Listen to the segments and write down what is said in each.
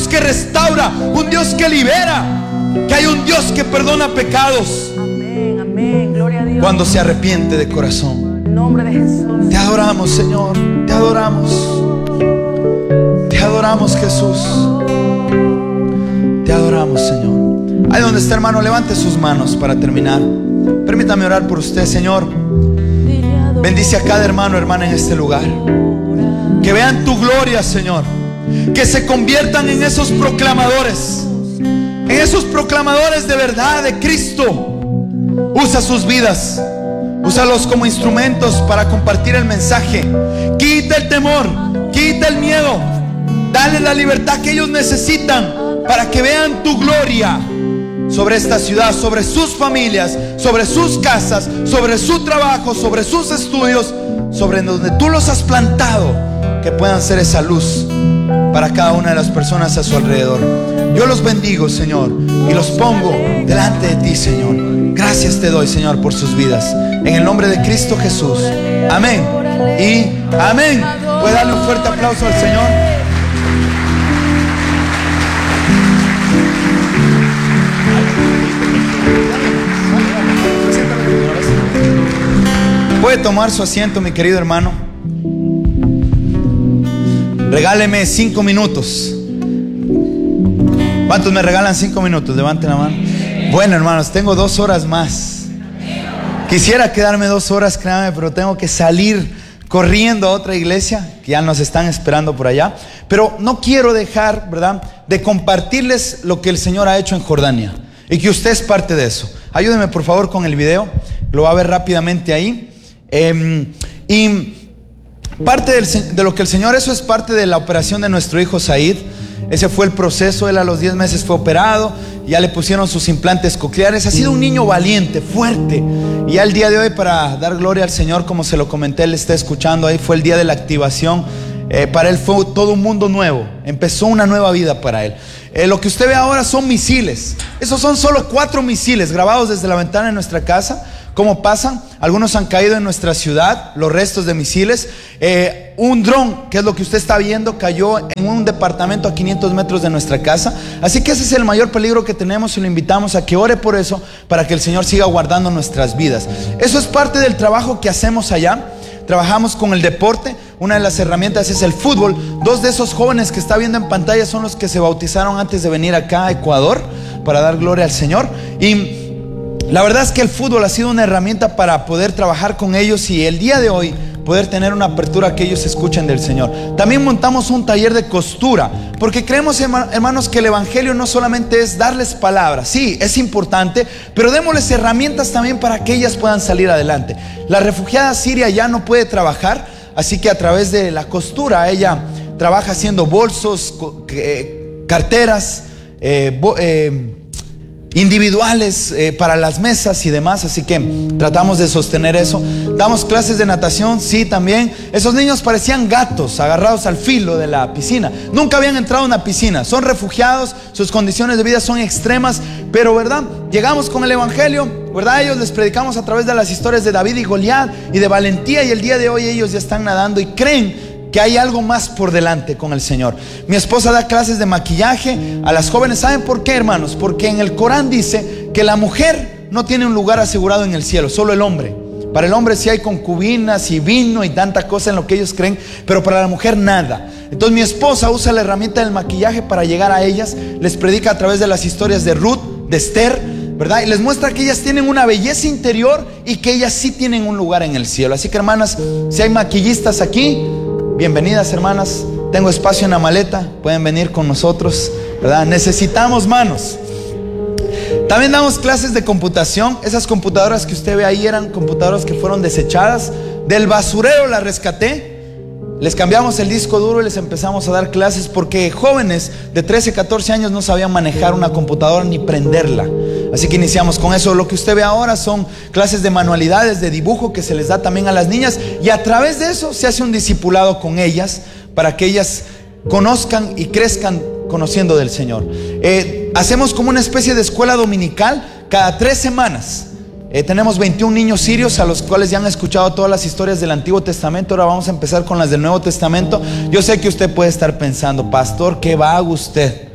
que restaura, un Dios que libera, que hay un Dios que perdona pecados. Amén, amén, gloria a Dios. Cuando se arrepiente de corazón. En nombre de Jesús. Te adoramos, Señor, te adoramos. Te adoramos, Jesús. Te adoramos, Señor. Ahí donde está, hermano, levante sus manos para terminar. Permítame orar por usted, Señor. Bendice a cada hermano, hermana en este lugar. Que vean tu gloria, Señor. Que se conviertan en esos proclamadores. En esos proclamadores de verdad de Cristo. Usa sus vidas. Úsalos como instrumentos para compartir el mensaje. Quita el temor, quita el miedo. Dale la libertad que ellos necesitan para que vean tu gloria sobre esta ciudad, sobre sus familias, sobre sus casas, sobre su trabajo, sobre sus estudios, sobre donde tú los has plantado, que puedan ser esa luz para cada una de las personas a su alrededor. Yo los bendigo, Señor, y los pongo delante de ti, Señor. Gracias te doy, Señor, por sus vidas. En el nombre de Cristo Jesús. Amén y amén. Puede darle un fuerte aplauso al Señor. Puede tomar su asiento, mi querido hermano. Regáleme 5 minutos. ¿Cuántos me regalan 5 minutos? Levanten la mano. Bueno, hermanos, tengo 2 horas más. Quisiera quedarme 2 horas, créanme, pero tengo que salir corriendo a otra iglesia que ya nos están esperando por allá. Pero no quiero dejar, ¿verdad?, de compartirles lo que el Señor ha hecho en Jordania y que usted es parte de eso. Ayúdenme por favor con el video. Lo va a ver rápidamente ahí. Y parte de lo que el Señor, eso es parte de la operación de nuestro hijo Said. Ese fue el proceso. Él a los 10 meses fue operado. Ya le pusieron sus implantes cocleares. Ha sido un niño valiente, fuerte. Y ya el día de hoy, para dar gloria al Señor, como se lo comenté, él está escuchando ahí, fue el día de la activación. Para él fue todo un mundo nuevo. Empezó una nueva vida para él. Lo que usted ve ahora son misiles. Esos son solo 4 misiles grabados desde la ventana de nuestra casa. ¿Cómo pasan? Algunos han caído en nuestra ciudad, los restos de misiles. Un dron, que es lo que usted está viendo, cayó en un departamento a 500 metros de nuestra casa. Así que ese es el mayor peligro que tenemos y lo invitamos a que ore por eso, para que el Señor siga guardando nuestras vidas. Eso es parte del trabajo que hacemos allá. Trabajamos con el deporte. Una de las herramientas es el fútbol. 2 de esos jóvenes que está viendo en pantalla son los que se bautizaron antes de venir acá a Ecuador para dar gloria al Señor. Y la verdad es que el fútbol ha sido una herramienta para poder trabajar con ellos y el día de hoy poder tener una apertura que ellos escuchen del Señor. También montamos un taller de costura, porque creemos, hermanos, que el evangelio no solamente es darles palabras. Sí, es importante, pero démosles herramientas también para que ellas puedan salir adelante. La refugiada siria ya no puede trabajar, así que a través de la costura ella trabaja haciendo bolsos, carteras, individuales para las mesas y demás. Así que tratamos de sostener eso. Damos clases de natación, sí, también. Esos niños parecían gatos agarrados al filo de la piscina. Nunca habían entrado a una piscina. Son refugiados, sus condiciones de vida son extremas, pero verdad, llegamos con el evangelio, verdad, ellos les predicamos a través de las historias de David y Goliat y de valentía, y el día de hoy ellos ya están nadando y creen que hay algo más por delante con el Señor. Mi esposa da clases de maquillaje a las jóvenes. ¿Saben por qué, hermanos? Porque en el Corán dice que la mujer no tiene un lugar asegurado en el cielo, solo el hombre. Para el hombre sí hay concubinas y vino y tanta cosa en lo que ellos creen, pero para la mujer nada. Entonces mi esposa usa la herramienta del maquillaje para llegar a ellas. Les predica a través de las historias de Ruth, de Esther, ¿verdad? Y les muestra que ellas tienen una belleza interior y que ellas sí tienen un lugar en el cielo. Así que, hermanas, si hay maquillistas aquí, bienvenidas, hermanas. Tengo espacio en la maleta, pueden venir con nosotros, ¿verdad? Necesitamos manos. También damos clases de computación. Esas computadoras que usted ve ahí eran computadoras que fueron desechadas. Del basurero las rescaté. Les cambiamos el disco duro y les empezamos a dar clases, porque jóvenes de 13, 14 años no sabían manejar una computadora ni prenderla. Así que iniciamos con eso. Lo que usted ve ahora son clases de manualidades, de dibujo, que se les da también a las niñas, y a través de eso se hace un discipulado con ellas para que ellas conozcan y crezcan conociendo del Señor. Hacemos como una especie de escuela dominical cada 3 semanas. Tenemos 21 niños sirios a los cuales ya han escuchado todas las historias del Antiguo Testamento. Ahora vamos a empezar con las del Nuevo Testamento. Yo sé que usted puede estar pensando: pastor, qué vago usted.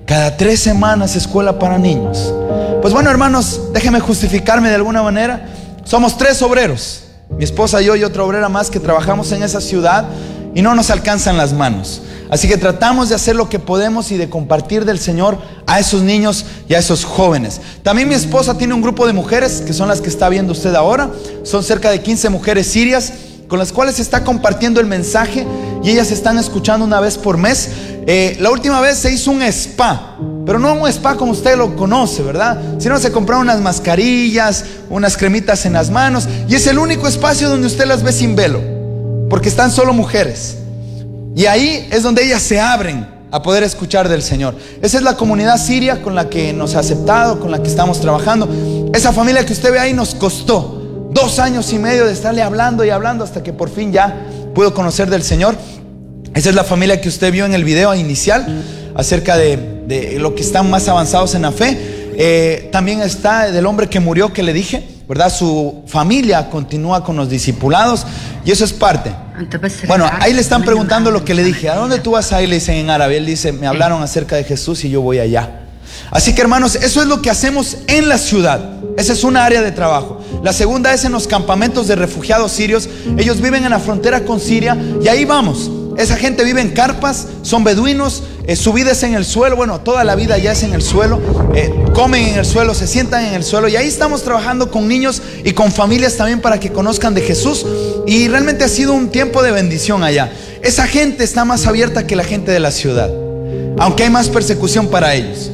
Cada 3 semanas escuela para niños. Pues bueno, hermanos, déjenme justificarme de alguna manera. Somos 3 obreros, mi esposa, yo y otra obrera más, que trabajamos en esa ciudad y no nos alcanzan las manos. Así que tratamos de hacer lo que podemos y de compartir del Señor a esos niños y a esos jóvenes. También mi esposa tiene un grupo de mujeres, que son las que está viendo usted ahora. Son cerca de 15 mujeres sirias con las cuales se está compartiendo el mensaje, y ellas están escuchando una vez por mes. La última vez se hizo un spa, pero no un spa como usted lo conoce, ¿verdad? Sino se compraron unas mascarillas, unas cremitas en las manos, y es el único espacio donde usted las ve sin velo, porque están solo mujeres. Y ahí es donde ellas se abren a poder escuchar del Señor. Esa es la comunidad siria con la que nos ha aceptado, con la que estamos trabajando. Esa familia que usted ve ahí nos costó 2 años y medio de estarle hablando y hablando hasta que por fin ya pudo conocer del Señor. Esa es la familia que usted vio en el video inicial acerca de lo que están más avanzados en la fe. También está del hombre que murió, que le dije, ¿verdad? Su familia continúa con los discipulados, y eso es parte. Bueno, ahí le están preguntando lo que le dije. ¿A dónde tú vas a ir? Le dicen en árabe. Él dice, me hablaron acerca de Jesús y yo voy allá. Así que, hermanos, eso es lo que hacemos en la ciudad. Esa es una área de trabajo. La segunda es en los campamentos de refugiados sirios. Ellos viven en la frontera con Siria, y ahí vamos. Esa gente vive en carpas, son beduinos, su vida es en el suelo. Bueno, toda la vida ya es en el suelo. Comen en el suelo, se sientan en el suelo, y ahí estamos trabajando con niños y con familias también para que conozcan de Jesús. Y realmente ha sido un tiempo de bendición allá. Esa gente está más abierta que la gente de la ciudad, aunque hay más persecución para ellos.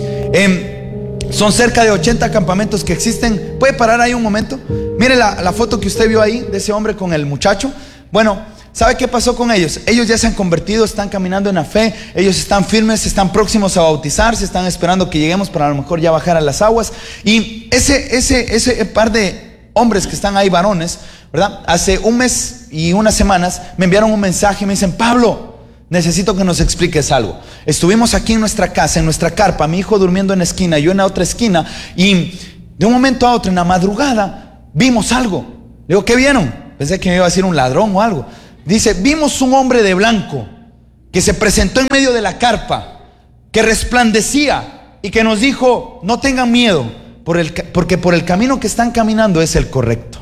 Son cerca de 80 campamentos que existen. ¿Puede parar ahí un momento? Mire la foto que usted vio ahí de ese hombre con el muchacho. Bueno, ¿sabe qué pasó con ellos? Ellos ya se han convertido, están caminando en la fe. Ellos están firmes, están próximos a bautizarse, están esperando que lleguemos para a lo mejor ya bajar a las aguas. Y ese par de hombres que están ahí, varones, ¿verdad? Hace 1 mes y unas semanas me enviaron un mensaje y me dicen, Pablo, necesito que nos expliques algo. Estuvimos aquí en nuestra casa, en nuestra carpa, mi hijo durmiendo en la esquina, yo en la otra esquina, y de un momento a otro, en la madrugada, vimos algo. Le digo, ¿qué vieron? Pensé que me iba a decir un ladrón o algo. Dice, vimos un hombre de blanco que se presentó en medio de la carpa, que resplandecía y que nos dijo, no tengan miedo, porque por el camino que están caminando es el correcto.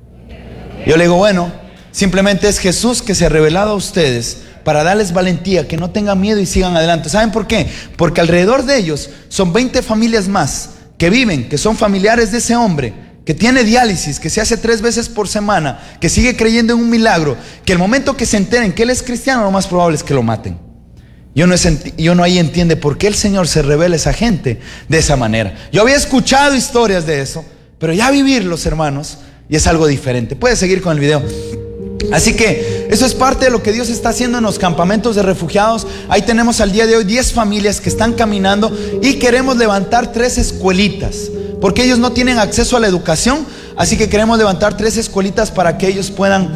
Yo le digo, bueno, simplemente es Jesús que se ha revelado a ustedes para darles valentía, que no tengan miedo y sigan adelante. ¿Saben por qué? Porque alrededor de ellos son 20 familias más que viven, que son familiares de ese hombre, que tiene diálisis, que se hace 3 veces por semana, que sigue creyendo en un milagro, que el momento que se enteren que él es cristiano, lo más probable es que lo maten. Y uno ahí entiende por qué el Señor se revela a esa gente de esa manera. Yo había escuchado historias de eso, pero ya vivirlos, hermanos, y es algo diferente. Puede seguir con el video. Así que eso es parte de lo que Dios está haciendo en los campamentos de refugiados. Ahí tenemos al día de hoy 10 familias que están caminando, y queremos levantar 3 escuelitas, porque ellos no tienen acceso a la educación. Así que queremos levantar 3 escuelitas para que ellos puedan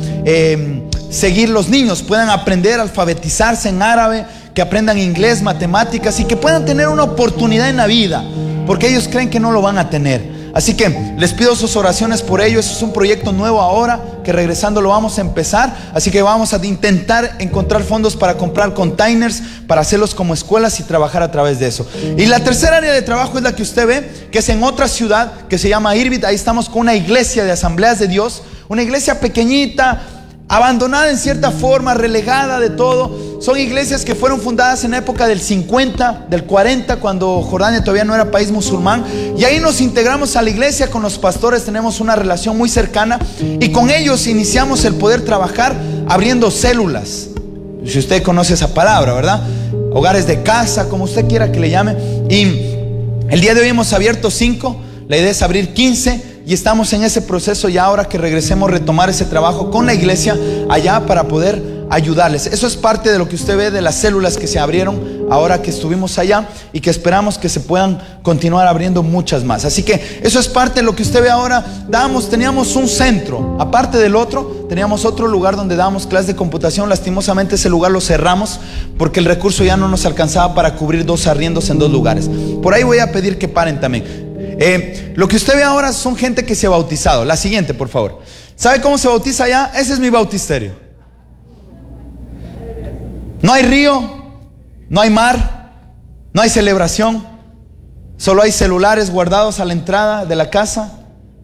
seguir, los niños puedan aprender a alfabetizarse en árabe, que aprendan inglés, matemáticas, y que puedan tener una oportunidad en la vida, porque ellos creen que no lo van a tener. Así que les pido sus oraciones por ello. Eso es un proyecto nuevo ahora, que regresando lo vamos a empezar. Así que vamos a intentar encontrar fondos para comprar containers, para hacerlos como escuelas y trabajar a través de eso. Y la tercera área de trabajo es la que usted ve, que es en otra ciudad que se llama Irbit. Ahí estamos con una iglesia de Asambleas de Dios, una iglesia pequeñita, abandonada en cierta forma, relegada de todo. Son iglesias que fueron fundadas en la época del 50, del 40, cuando Jordania todavía no era país musulmán. Y ahí nos integramos a la iglesia con los pastores, tenemos una relación muy cercana, y con ellos iniciamos el poder trabajar abriendo células. Si usted conoce esa palabra, ¿verdad? Hogares de casa, como usted quiera que le llame. Y el día de hoy hemos abierto 5, la idea es abrir 15. Y estamos en ese proceso, y ahora que regresemos, retomar ese trabajo con la iglesia allá para poder ayudarles. Eso es parte de lo que usted ve de las células que se abrieron ahora que estuvimos allá, y que esperamos que se puedan continuar abriendo muchas más. Así que eso es parte de lo que usted ve ahora. Teníamos un centro, aparte del otro, teníamos otro lugar donde dábamos clases de computación. Lastimosamente ese lugar lo cerramos porque el recurso ya no nos alcanzaba para cubrir 2 arriendos en 2 lugares. Por ahí voy a pedir que paren también. Lo que usted ve ahora son gente que se ha bautizado. La siguiente, por favor. ¿Sabe cómo se bautiza allá? Ese es mi bautisterio. No hay río, no hay mar, No hay celebración, solo hay celulares guardados a la entrada de la casa,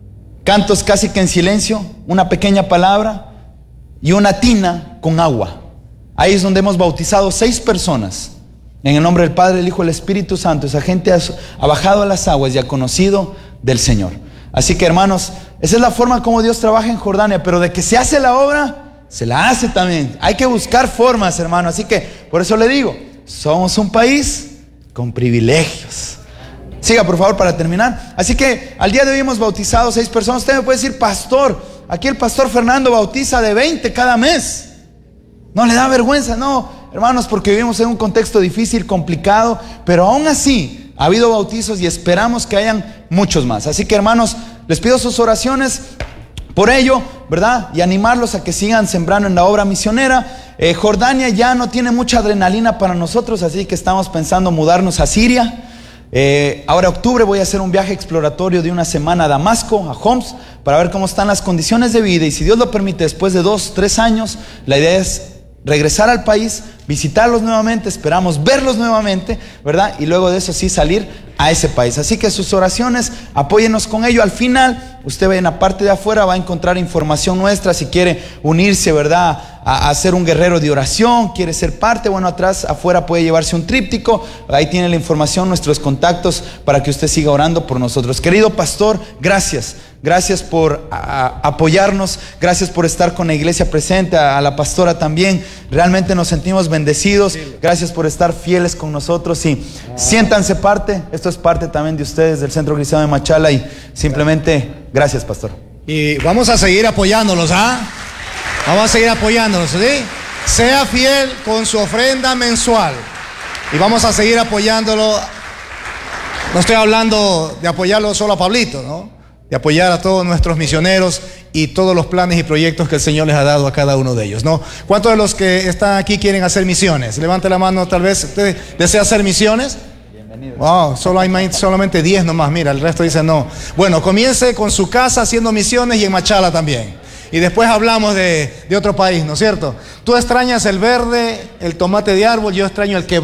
cantos casi que en silencio, una pequeña palabra y una tina con agua. Ahí es donde hemos bautizado 6 personas. En el nombre del Padre, el Hijo y el Espíritu Santo. Esa gente ha bajado a las aguas y ha conocido del Señor. Así que, hermanos, esa es la forma como Dios trabaja en Jordania. Pero de que se hace la obra, se la hace también. Hay que buscar formas, hermano. Así que, por eso le digo, somos un país con privilegios. Siga, por favor, para terminar. Así que, al día de hoy hemos bautizado 6 personas. Usted me puede decir, pastor, aquí el pastor Fernando bautiza de 20 cada mes. ¿No le da vergüenza? No, hermanos, porque vivimos en un contexto difícil, complicado, pero aún así ha habido bautizos y esperamos que hayan muchos más. Así que, hermanos, les pido sus oraciones por ello, ¿verdad? Y animarlos a que sigan sembrando en la obra misionera. Jordania ya no tiene mucha adrenalina para nosotros, así que estamos pensando mudarnos a Siria. Ahora octubre voy a hacer un viaje exploratorio de una semana a Damasco, a Homs, para ver cómo están las condiciones de vida. Y si Dios lo permite, después de 2-3 años, la idea es regresar al país, visitarlos nuevamente, esperamos verlos nuevamente, ¿verdad? Y luego de eso sí salir a ese país. Así que sus oraciones, apóyennos con ello. Al final, usted en la parte de afuera va a encontrar información nuestra. Si quiere unirse, ¿verdad?, a ser un guerrero de oración, quiere ser parte, bueno, atrás, afuera puede llevarse un tríptico. Ahí tiene la información, nuestros contactos, para que usted siga orando por nosotros. Querido pastor, gracias. Gracias por apoyarnos, gracias por estar con la iglesia presente, a la pastora también. Realmente nos sentimos bendecidos. Gracias por estar fieles con nosotros y siéntanse parte. Esto es parte también de ustedes, del Centro Cristiano de Machala, y simplemente gracias, pastor. Y vamos a seguir apoyándolos, ¿ah? Vamos a seguir apoyándolos, ¿sí? Sea fiel con su ofrenda mensual y vamos a seguir apoyándolo. No estoy hablando de apoyarlo solo a Pablito, ¿no? De apoyar a todos nuestros misioneros y todos los planes y proyectos que el Señor les ha dado a cada uno de ellos, ¿no? ¿Cuántos de los que están aquí quieren hacer misiones? Levante la mano, tal vez. ¿Usted desea hacer misiones? Bienvenido. Wow, solamente 10 nomás, mira, el resto dice no. Bueno, comience con su casa haciendo misiones y en Machala también. Y después hablamos de otro país, ¿no es cierto? Tú extrañas el verde, el tomate de árbol, yo extraño el quebrado.